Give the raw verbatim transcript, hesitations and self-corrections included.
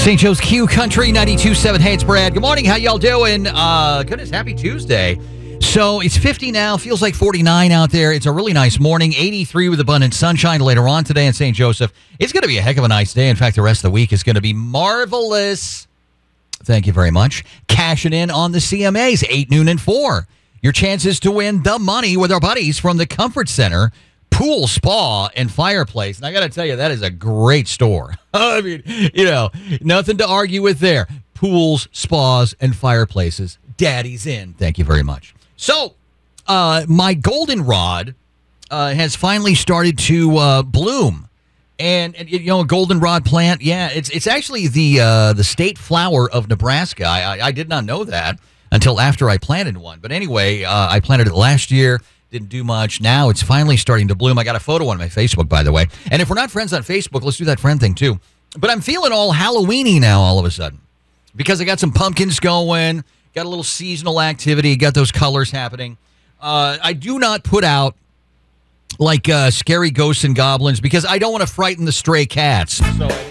Saint Joe's Q Country ninety-two point seven. Hey, it's Brad. Good morning. How y'all doing? Uh, goodness, happy Tuesday. So it's fifty now. Feels like forty-nine out there. It's a really nice morning. eighty-three with abundant sunshine later on today in Saint Joseph. It's going to be a heck of a nice day. In fact, the rest of the week is going to be marvelous. Thank you very much. Cashing in on the C M As, eight, noon, and four. Your chances to win the money with our buddies from the Comfort Center, Pool, Spa, and Fireplace. And I got to tell you, that is a great store. I mean, you know, nothing to argue with there. Pools, spas, and fireplaces. Daddy's in. Thank you very much. So, uh, my goldenrod uh, has finally started to uh, bloom. And, and, you know, a goldenrod plant, yeah, it's it's actually the uh, the state flower of Nebraska. I, I, I did not know that until after I planted one. But anyway, uh, I planted it last year. Didn't do much. Now it's finally starting to bloom. I got a photo on my Facebook, by the way. And if we're not friends on Facebook, let's do that friend thing, too. But I'm feeling all Halloween-y now all of a sudden because I got some pumpkins going, got a little seasonal activity, got those colors happening. Uh, I do not put out, like, uh, scary ghosts and goblins because I don't want to frighten the stray cats. So